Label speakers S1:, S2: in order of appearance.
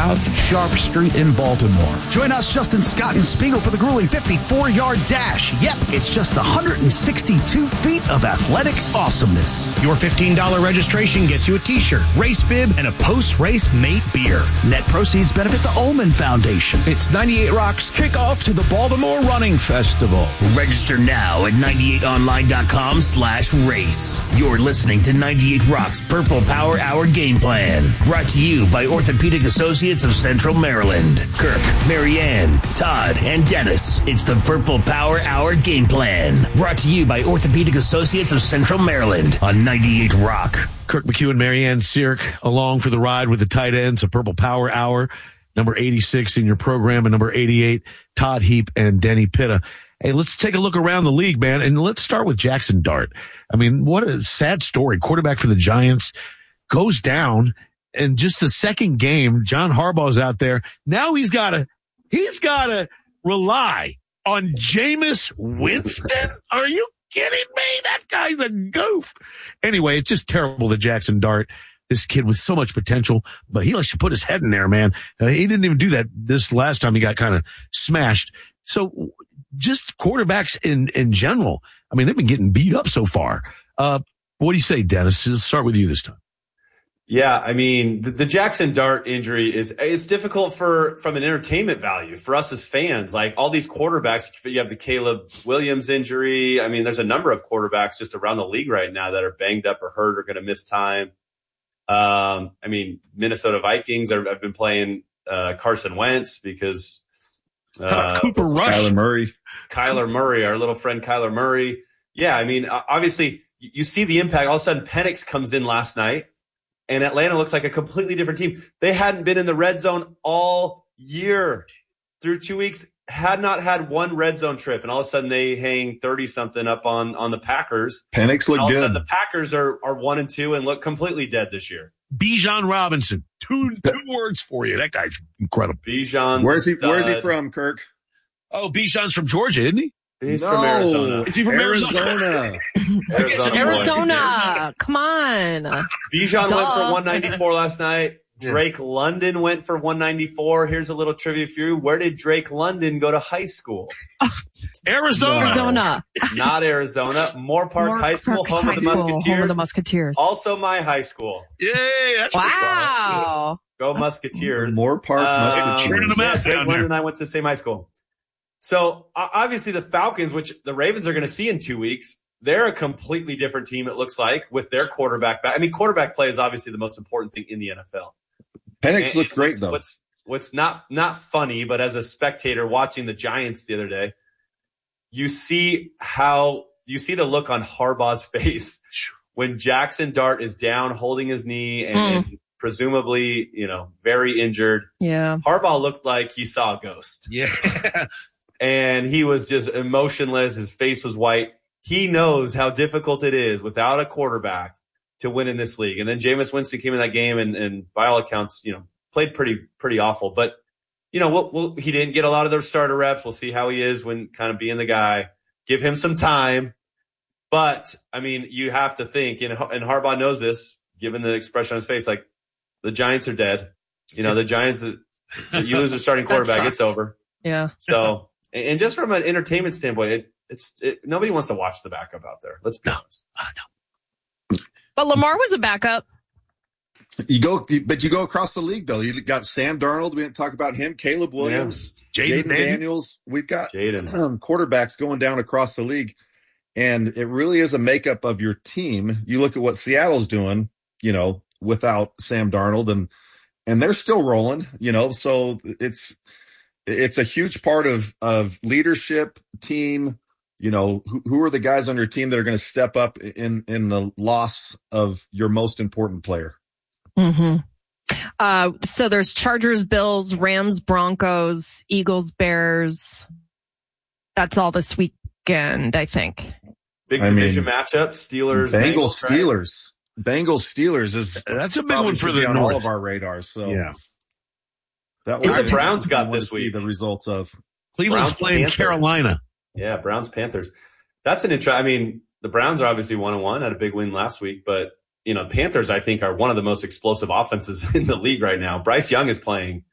S1: South Sharp Street in Baltimore.
S2: Join us, Justin Scott and Spiegel, for the grueling 54-yard dash. Yep, it's just 162 feet of athletic awesomeness.
S3: Your $15 registration gets you a t-shirt, race bib, and a post-race mate beer.
S2: Net proceeds benefit the Ullman Foundation.
S1: It's 98 Rock's kickoff to the Baltimore Running Festival.
S4: Register now at 98online.com/race. You're listening to 98 Rock's Purple Power Hour Game Plan. Brought to you by Orthopedic Associates of Central Maryland. Kirk, Marianne, Todd, and Dennis. It's the Purple Power Hour Game Plan. Brought to you by Orthopedic Associates of Central Maryland on 98 Rock.
S5: Kirk McHugh, Marianne Seark along for the ride with the tight ends of Purple Power Hour. Number 86 in your program and number 88, Todd Heap and Denny Pitta. Hey, let's take a look around the league, man, and let's start with Jackson Dart. I mean, what a sad story. Quarterback for the Giants goes down, and just the second game, John Harbaugh's out there. Now he's got to rely on Jameis Winston. Are you kidding me? That guy's a goof. Anyway, it's just terrible that Jackson Dart, this kid with so much potential, but he likes to put his head in there, man. He didn't even do that this last time he got kind of smashed. So just quarterbacks in general, I mean, they've been getting beat up so far. What do you say, Dennis? Let's start with you this time.
S6: Yeah, I mean, the Jackson Dart injury it's difficult from an entertainment value for us as fans. Like all these quarterbacks, you have the Caleb Williams injury. I mean, there's a number of quarterbacks just around the league right now that are banged up or hurt or going to miss time. I mean, Minnesota Vikings have been playing Carson Wentz because
S5: Cooper Rush.
S6: Kyler Murray, our little friend Kyler Murray. Yeah, I mean, obviously you see the impact. All of a sudden, Penix comes in last night, and Atlanta looks like a completely different team. They hadn't been in the red zone all year. Through 2 weeks, had not had one red zone trip, and all of a sudden they hang 30-something up on the Packers.
S7: Penix looked good. All of a sudden
S6: the Packers are 1-2 and look completely dead this year.
S5: Bijan Robinson. Two words for you. That guy's incredible.
S6: Bijan's
S7: Where's he from, Kirk?
S5: Oh, Bijan's from Georgia, isn't he?
S6: He's from Arizona.
S5: Is he from Arizona?
S8: Arizona. Come on.
S6: Bijan went for 194 last night. Drake London went for 194. Here's a little trivia for you. Where did Drake London go to high school?
S8: Arizona.
S6: Not Arizona. Moore Park High School, home of the Musketeers. Also my high school.
S5: Yay! That's
S8: wow.
S6: Go Musketeers.
S7: Moore Park Musketeers.
S6: Drake London and I went to the same high school. So obviously the Falcons, which the Ravens are going to see in 2 weeks, they're a completely different team, it looks like, with their quarterback back. I mean, quarterback play is obviously the most important thing in the NFL.
S7: Penix looked great, though.
S6: What's not funny, but as a spectator watching the Giants the other day, you see the look on Harbaugh's face when Jackson Dart is down holding his knee and presumably, very injured.
S8: Yeah.
S6: Harbaugh looked like he saw a ghost.
S5: Yeah.
S6: And he was just emotionless. His face was white. He knows how difficult it is without a quarterback to win in this league. And then Jameis Winston came in that game and by all accounts, played pretty awful. But, he didn't get a lot of those starter reps. We'll see how he is when kind of being the guy. Give him some time. But, I mean, you have to think, and Harbaugh knows this, given the expression on his face, like the Giants are dead. The Giants, you lose a starting quarterback, it's over.
S8: Yeah.
S6: So, and just from an entertainment standpoint, nobody wants to watch the backup out there. Let's be honest.
S5: No.
S8: But Lamar was a backup.
S7: You go across the league, though. You got Sam Darnold. We didn't talk about him. Caleb Williams, Jaden Daniels. We've got quarterbacks going down across the league. And it really is a makeup of your team. You look at what Seattle's doing, without Sam Darnold, and they're still rolling, so it's a huge part of leadership, team. Who are the guys on your team that are going to step up in the loss of your most important player?
S8: Mm-hmm. So there's Chargers, Bills, Rams, Broncos, Eagles, Bears. That's all this weekend, I think.
S6: Big division matchup. Steelers,
S7: Bengals, Steelers
S5: that's a big one for the
S7: on
S5: North.
S7: All of our radars. So
S5: yeah,
S6: that was the Browns got this week.
S7: The results of
S5: Cleveland's
S6: Browns,
S5: playing
S6: Panthers.
S5: Carolina.
S6: Yeah, Browns, Panthers. That's an interesting. I mean, the Browns are obviously 1-1, had a big win last week, but Panthers I think are one of the most explosive offenses in the league right now. Bryce Young is playing